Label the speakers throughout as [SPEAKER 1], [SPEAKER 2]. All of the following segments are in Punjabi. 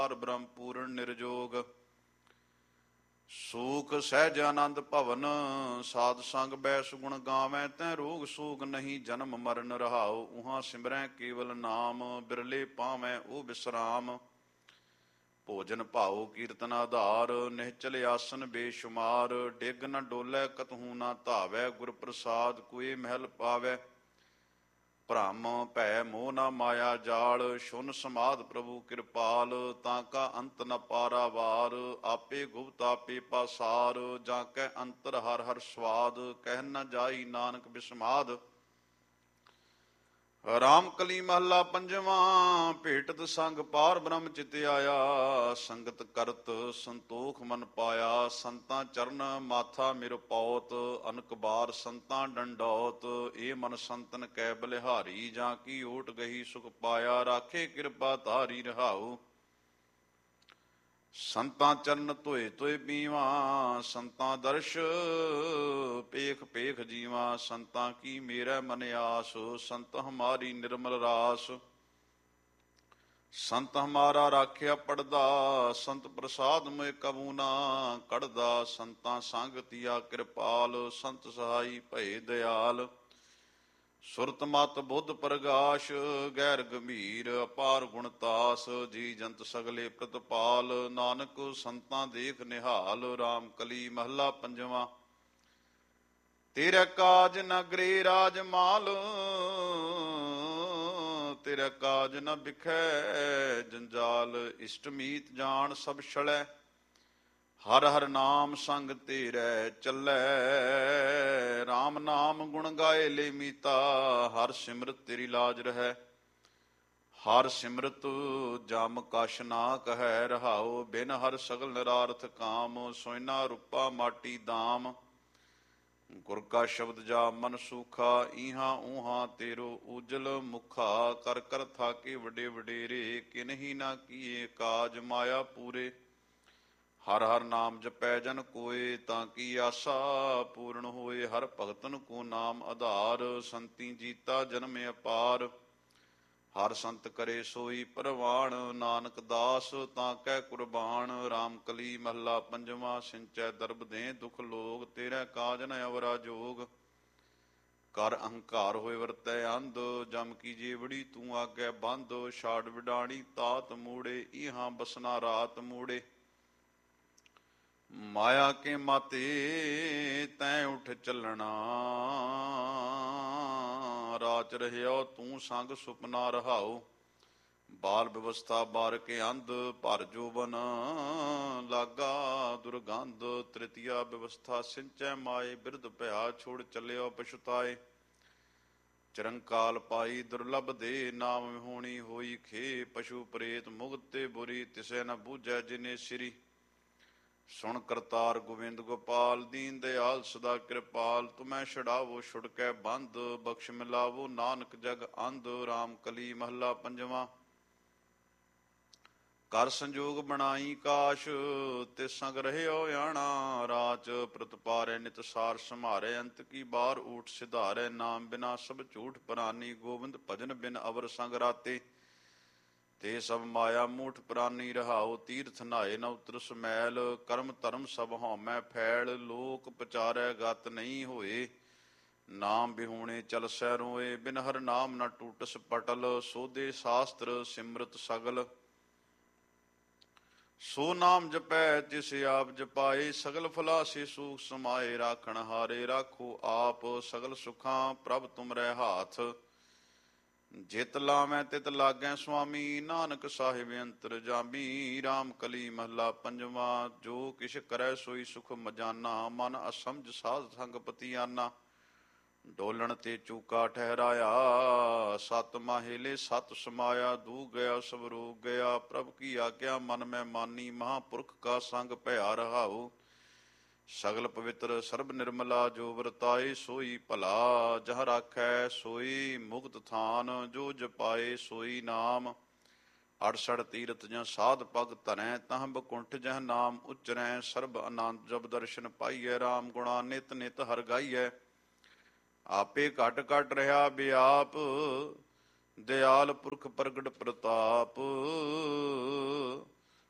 [SPEAKER 1] ਬ੍ਰਹਮ ਪੂਰਨ ਨਿਰਜੋਗ। ਸੂਖ ਸਹਿਜ ਆਨੰਦ ਭਵਨ ਸਾਧ ਸੰਗ ਬੈ ਸੁਗੁਣ ਗਾਵੈ। ਤੈ ਰੋਗ ਸੂਗ ਨਹੀਂ ਜਨਮ ਮਰਨ ਰਹਾਉ। ਉਹਾਂ ਸਿਮਰੈ ਕੇਵਲ ਨਾਮ ਬਿਰਲੇ ਪਾਵੈ ਉਹ ਬਿਸਰਾਮ। ਭੋਜਨ ਭਾਉ ਕੀਰਤਨ ਆਧਾਰ ਨਿਹਚਲ ਆਸਨ ਬੇਸ਼ੁਮਾਰ। ਡਿੱਗ ਨ ਡੋਲੇ ਕਤਹੂ ਨਾ ਧਾਵੈ ਗੁਰ ਪ੍ਰਸਾਦ ਕੋਏ ਮਹਿਲ ਪਾਵੈ। ਭ੍ਰਮ ਭੈ ਮੋਹ ਨਾ ਮਾਇਆ ਜਾਲ ਸ਼ੁਨ ਸਮਾਧ ਪ੍ਰਭੂ ਕਿਰਪਾਲ। ਤਾਂ ਕਾ ਅੰਤ ਨ ਪਾਰਾਵਾਰ ਆਪੇ ਗੁਪਤ ਆਪੇ ਪਾਸਾਰ। ਜਾਂ ਕੈ ਅੰਤਰ ਹਰ ਹਰ ਸਵਾਦ ਕਹਿ ਨ ਜਾਈ ਨਾਨਕ ਬਿਸਮਾਦ। ਰਾਮ ਕਲੀ ਮਹੱਲਾ ਪੰਜਵਾਂ। ਭੇਟਤ ਸੰਗ ਪਾਰ ਬ੍ਰਹਮ ਚਿਤ ਆਇਆ। ਸੰਗਤ ਕਰਤ ਸੰਤੋਖ ਮਨ ਪਾਇਆ। ਸੰਤਾਂ ਚਰਨ ਮਾਥਾ ਮਿਰ ਪੌਤ ਅਨਕ ਬਾਰ ਸੰਤਾਂ ਡੰਡੌਤ। ਇਹ ਮਨ ਸੰਤਨ ਕੈ ਬਲਿਹਾਰੀ ਜਾਂ ਕੀ ਓਟ ਗਹੀ ਸੁਖ ਪਾਇਆ। ਰਾਖੇ ਕਿਰਪਾ ਧਾਰੀ ਰਹਾਉ ਸੰਤਾਂ ਚਰਨ ਧੋਏ ਧੋਏ ਪੀਵਾਂ। ਸੰਤਾਂ ਦਰਸ਼ ਪੇਖ ਪੇਖ ਜੀਵਾਂ। ਸੰਤਾਂ ਕੀ ਮੇਰਾ ਮਨ ਆਸ ਸੰਤ ਹਮਾਰੀ ਨਿਰਮਲ ਰਾਸ। ਸੰਤ ਹਮਾਰਾ ਰਾਖਿਆ ਪੜਦਾ ਸੰਤ ਪ੍ਰਸਾਦ ਮੋਇ ਕਬੂ ਨਾ ਕੱਢਦਾ। ਸੰਤਾਂ ਸੰਗਤੀਆ ਕਿਰਪਾਲ ਸੰਤ ਸਹਾਈ ਭਏ ਦਿਆਲ। ਸੁਰਤ ਮਤ ਬੁੱਧ ਪ੍ਰਗਾਸ਼ ਗੈਰ ਗੰਭੀਰ ਅਪਾਰ ਗੁਣਤਾਸ। ਜੀ ਜੰਤ ਸਗਲੇ ਪ੍ਰਤਪਾਲ ਨਾਨਕ ਸੰਤਾਂ ਦੇਖ ਨਿਹਾਲ। ਰਾਮ ਕਲੀ ਮਹੱਲਾ ਪੰਜਵਾਂ। ਤੇਰਾ ਕਾਜ ਨ ਗ੍ਰੇ ਰਾਜ ਮਾਲ ਤੇਰਾ ਕਾਜ ਨ ਬਿਖੈ ਜੰਜਾਲ। ਇਸ਼ਟ ਮੀਤ ਜਾਣ ਸਭ ਛਲੈ ਹਰ ਹਰ ਨਾਮ ਸੰਗ ਤੇਰੇ ਚੱਲੈ। ਰਾਮ ਨਾਮ ਗੁਣ ਗਾਏ ਲੈ ਮੀਤਾ ਹਰ ਸਿਮਰਤ ਤੇਰੀ ਲਾਜ ਰਹੈ। ਹਰ ਸਿਮਰਤ ਜਮ ਕਛ ਨਾ ਕਹੈ ਰਹਾਉ। ਬਿਨ ਹਰ ਸਗਲ ਨਿਰਾਰਥ ਕਾਮ ਸੋਇਨਾ ਰੂਪਾ ਮਾਟੀ ਦਾਮ। ਗੁਰ ਕਾ ਸ਼ਬਦ ਜਾ ਮਨ ਸੂਖਾ ਇਹਾਂ ਊਹਾਂ ਤੇਰੋ ਉਜਲ ਮੁਖਾ। ਕਰ ਕਰ ਥਾਕੇ ਵੱਡੇ ਵਡੇਰੇ ਕਿਨਹੀ ਨਾ ਕੀਏ ਕਾਜ ਮਾਇਆ ਪੂਰੇ। ਹਰ ਹਰ ਨਾਮ ਜਪੈ ਜਨ ਕੋਏ ਤਾਂ ਕੀ ਆਸਾ ਪੂਰਨ ਹੋਏ। ਹਰ ਭਗਤਨ ਕੋ ਨਾਮ ਆਧਾਰ ਸੰਤੀ ਜੀਤਾ ਜਨਮ ਅਪਾਰ। ਹਰ ਸੰਤ ਕਰੇ ਸੋਈ ਪ੍ਰਵਾਣ ਨਾਨਕ ਦਾਸ ਤਾਂ ਕੈ ਕੁਰਬਾਨ। ਰਾਮ ਕਲੀ ਮਹੱਲਾ ਪੰਜਵਾਂ। ਸਿੰਚੈ ਦਰਬ ਦੇ ਦੁਖ ਲੋਗ ਤੇਰਾ ਕਾਜ ਨ ਅਵਰਾ ਜੋਗ। ਕਰ ਅਹੰਕਾਰ ਹੋਏ ਵਰਤੈ ਅੰਧ ਜਮ ਕੀ ਜੇਵੜੀ ਤੂੰ ਆਗੇ ਬੰਦ। ਛਾੜ ਵਿਡਾਣੀ ਤਾਤ ਮੂੜੇ ਇਹਾਂ ਬਸਨਾ ਰਾਤ ਮੂੜੇ। ਮਾਇਆ ਕੇ ਮਾਤੇ ਤੈਂ ਉਠ ਚੱਲਣਾ ਰਾਚ ਰਹਿਓ ਤੂੰ ਸੰਗ ਸੁਪਨਾ ਰਹਾਉ। ਬਾਲ ਵਿਵਸਥਾ ਬਾਰ ਕੇ ਅੰਧ ਭਰ ਜੋਬਨ ਲਾਗਾ ਦੁਰਗੰਧ। ਤ੍ਰਿਤੀਆ ਵਿਵਸਥਾ ਸਿੰਚੈ ਮਾਏ ਬਿਰਧ ਭਇਆ ਛੋੜ ਚੱਲਿਓ ਪਛੁਤਾਏ। ਚਰੰਕਾਲ ਪਾਈ ਦੁਰਲਭ ਦੇ ਨਾਮ ਵਿਹੂਣੀ ਹੋਈ ਖੇ। ਪਸ਼ੂ ਪ੍ਰੇਤ ਮੁਗਤ ਤੇ ਬੁਰੀ ਤਿਸੈ ਨ ਬੂਝੈ ਜਿਨੇ ਸ੍ਰੀ। ਸੁਣ ਕਰਤਾਰ ਗੋਬਿੰਦ ਗੋਪਾਲ ਦੀਨ ਦਿਆਲ ਸਦਾ ਕਿਰਪਾਲ। ਤੁਮੈ ਛਡਾਵੋ ਛੁਡਕੈ ਬੰਦ ਬਖਸ਼ ਮਿਲਾਵੋ ਨਾਨਕ ਜਗ ਅੰਧ। ਰਾਮ ਕਲੀ ਮਹੱਲਾ ਪੰਜਵਾਂ। ਕਰ ਸੰਜੋਗ ਬਣਾਈ ਕਾਸ਼ ਤਿਸ ਸੰਗ ਰਹਿਓ ਆਣਾ। ਰਾਚ ਪ੍ਰਤਪਾਰੈ ਨਿਤ ਸਾਰ ਸੰਭਾਰੈ ਅੰਤ ਕੀ ਬਾਰ ਊਠ ਸਿਧਾਰੈ। ਨਾਮ ਬਿਨਾ ਸਭ ਝੂਠ ਪ੍ਰਾਨੀ ਗੋਬਿੰਦ ਭਜਨ ਬਿਨ ਅਵਰ ਸੰਗ ਰਾਤੇ। ਤੇ ਸਭ ਮਾਇਆ ਮੂਠ ਪ੍ਰਾਨੀ ਰਹਾਉ। ਤੀਰਥ ਨਹਾਏ ਨ ਉਤਰ ਸਮੈਲ ਕਰਮ ਧਰਮ ਸਭ ਹਉਮੈ ਫੈਲ। ਲੋਕ ਪਚਾਰੈ ਗਤ ਨਹੀਂ ਹੋਏ ਨਾਮ ਬਿਹੂਣੇ ਚਲ ਸੈ ਰੋਏ। ਬਿਨ ਹਰ ਨਾਮ ਨ ਟੂਟਸ ਪਟਲ ਸੋਧੇ ਸ਼ਾਸਤਰ ਸਿਮਰਤ ਸਗਲ। ਸੋ ਨਾਮ ਜਪੈ ਤਿਸ ਆਪ ਜਪਾਏ ਸਗਲ ਫਲਾਸੇ ਸੂਖ ਸਮਾਏ। ਰਾਖਣ ਹਾਰੇ ਰਾਖੋ ਆਪ ਸਗਲ ਸੁਖਾਂ ਪ੍ਰਭ ਤੁਮਰੈ ਹਾਥ। ਜਿਤ ਲਾਵੈ ਤਿਤ ਲਾਗੈ ਸੁਆਮੀ ਨਾਨਕ ਸਾਹਿਬ ਅੰਤਰ ਜਾਮੀ। ਰਾਮ ਕਲੀ ਮਹੱਲਾ ਪੰਜਵਾਂ। ਜੋ ਕਿਛ ਕਰੈ ਸੋਈ ਸੁਖ ਮਜਾਨਾ ਮਨ ਅਸਮਝ ਸਾਧ ਸੰਗ ਪਤੀਆਨਾ। ਡੋਲਣ ਤੇ ਚੂਕਾ ਠਹਿਰਾਇਆ ਸਤ ਮਾਹੇਲੇ ਸਤ ਸਮਾਇਆ। ਦੂ ਗਿਆ ਸਭ ਰੋਗ ਗਿਆ ਪ੍ਰਭ ਕੀ ਆਗਿਆ ਮਨ ਮੈਂ ਮਾਨੀ। ਮਹਾਂਪੁਰਖ ਕਾ ਸੰਗ ਭਇਆ ਰਹਾਉ ਸਗਲ ਪਵਿੱਤਰ ਸਰਬ ਨਿਰਮਲਾ। ਜੋ ਵਰਤਾਏ ਸੋਈ ਭਲਾ ਜਹ ਰਾਖੈ ਸੋਈ ਮੁਕਤ ਥਾਨ। ਜੋ ਜਪਾਏ ਸੋਈ ਨਾਮ ਅੜਸੜ ਤੀਰਥ ਜਾਂ ਸਾਧ ਪਗ ਧਰੈ। ਤਹ ਬਕੁੰਠ ਜਹ ਨਾਮ ਉਚਰੈ ਸਰਬ ਆਨੰਦ ਜਬ ਦਰਸ਼ਨ ਪਾਈਐ। ਰਾਮ ਗੁਣਾ ਨਿਤ ਨਿਤ ਹਰ ਗਾਈਐ ਆਪੇ ਘਟ ਘਟ ਰਿਹਾ ਬਿਆਪ। ਦਿਆਲ ਪੁਰਖ ਪ੍ਰਗਟ ਪ੍ਰਤਾਪ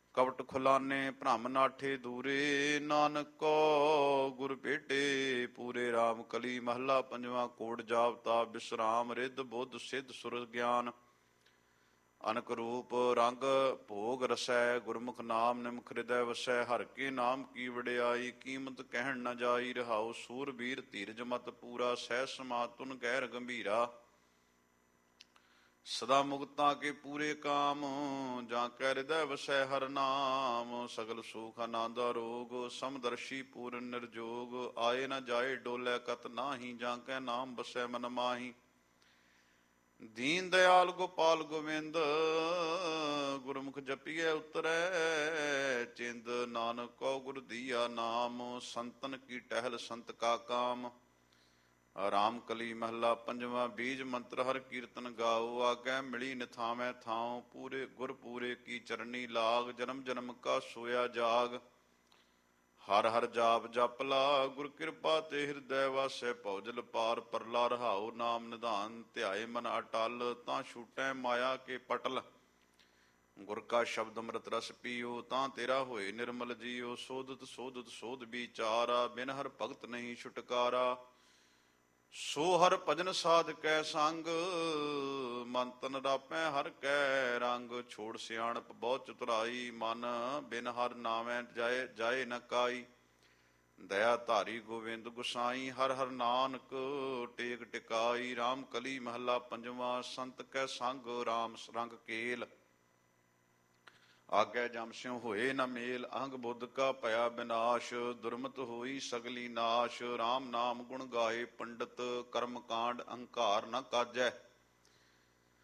[SPEAKER 1] ਖੁਲਾਨੇ ਭ੍ਰਮ ਨਾਠੇ ਦੂਰੇ, ਨਾਨਕ ਕੋ ਗੁਰ ਭੇਟੇ ਪੂਰੇ। RAM ਕਲੀ ਮਹੱਲਾ ਪੰਜਵਾਂ। ਕੋਟ ਜਾਪਤਾ ਬਿਸਰਾਮ ਰਿੱਧ ਬੁੱਧ ਸਿੱਧ ਸੁਰ ਗਿਆਨ, ਅਨਕ ਰੂਪ ਰੰਗ ਭੋਗ ਰਸੈ। ਗੁਰਮੁਖ ਨਾਮ ਨਿਮਖ ਹਿਰਦੈ ਵਸੈ, ਹਰਿ ਕੇ ਨਾਮ ਕੀ ਵਡਿਆਈ, ਕੀਮਤ ਕਹਿਣ ਨ ਜਾਈ। ਰਹਾਉ ਸੂਰਬੀਰ ਧੀਰਜ ਮਤ ਪੂਰਾ, ਸਹਿ ਸਮਾਤੁਨ ਗਹਿਰ ਗੰਭੀਰਾ। ਸਦਾ ਮੁਕਤਾਂ ਕੇ ਪੂਰੇ ਕਾਮ, ਜਾਂ ਕੈ ਹਿਰਦੈ ਵਸੈ ਹਰਿ ਨਾਮ। ਸਗਲ ਸੁਖ ਆਨੰਦ ਅਰੋਗ, ਸਮਦਰਸ਼ੀ ਪੂਰਨ ਨਿਰਜੋਗ। ਆਏ ਨ ਜਾਏ ਡੋਲੇ ਕਤ ਨਾਹੀ, ਜਾਂ ਕੈ ਨਾਮ ਵਸੈ ਮਨ ਮਾਹੀ। ਦੀਨ ਦਿਆਲ ਗੋਪਾਲ ਗੋਵਿੰਦ, ਗੁਰਮੁਖ ਜਪੀਐ ਉਤਰੈ ਚਿੰਦ। ਨਾਨਕ ਕੋ ਗੁਰ ਦੀਆ ਨਾਮ, ਸੰਤਨ ਕੀ ਟਹਿਲ ਸੰਤ ਕਾ ਕਾਮ। RAM ਕਲੀ ਮਹੱਲਾ ਪੰਜਵਾਂ। ਬੀਜ ਮੰਤਰ ਹਰਿ ਕੀਰਤਨ ਗਾਓ, ਆਗੈ ਮਿਲੀ ਨਿਥਾਵੈ ਥਾਉ। ਪੂਰੇ ਗੁਰ ਪੂਰੇ ਕੀ ਚਰਨੀ ਲਾਗ, ਜਨਮ ਜਨਮ ਕਾ ਸੋਇਆ ਜਾਗ। ਹਰ ਹਰ ਜਾਪ ਜਪ ਲਾ, ਗੁਰ ਕਿਰਪਾ ਤੇ ਹਿਰਦੈ ਵਾਸੈ। ਭਉਜਲ ਪਾਰ ਪਰਲਾ ਰਹਾਉ, ਨਾਮ ਨਿਧਾਨ ਧਿਆਏ ਮਨ ਅਟਲ। ਤਾਂ ਛੂਟੈ ਮਾਇਆ ਕੇ ਪਟਲ, ਗੁਰ ਕਾ ਸ਼ਬਦ ਅੰਮ੍ਰਿਤ ਰਸ ਪੀਓ। ਤਾਂ ਤੇਰਾ ਹੋਏ ਨਿਰਮਲ ਜੀਓ, ਸੋਧਤ ਸੋਧਤ ਸੋਧ ਵਿਚਾਰਾ। ਬਿਨ ਹਰ ਭਗਤ ਨਹੀਂ ਛੁਟਕਾਰਾ, ਸੋ ਹਰ ਭਜਨ ਸਾਧ ਕੈ ਸੰਗ। ਮਨ ਤਨ ਰਾਪੈ ਹਰ ਕੈ ਰੰਗ, ਛੋੜ ਸਿਆਣਪ ਬਹੁ ਚਤੁਰਾਈ। ਮਨ ਬਿਨ ਹਰ ਨਾਮੈ ਜਾਏ ਜਾਏ ਨ ਕਾਈ। ਦਇਆ ਧਾਰੀ ਗੋਬਿੰਦ ਗੁਸਾਈ, ਹਰ ਹਰ ਨਾਨਕ ਟੇਕ ਟਿਕਾਈ। RAM ਕਲੀ ਮਹੱਲਾ ਪੰਜਵਾਂ। ਸੰਤ ਕੈ ਸੰਗ RAM ਰੰਗ ਕੇਲ, ਆਗੈ ਜਮ ਸਿਉ ਹੋਏ ਨ ਮੇਲ। ਅਹੰਗ ਬੁੱਧ ਕਾ ਭਇਆ ਬਿਨਾਸ਼, ਦੁਰਮਤ ਹੋਈ ਸਗਲੀ ਨਾਸ਼। RAM ਨਾਮ ਗੁਣ ਗਾਏ ਪੰਡਤ, ਕਰਮ ਕਾਂਡ ਅਹੰਕਾਰ ਨ ਕਾਜੈ।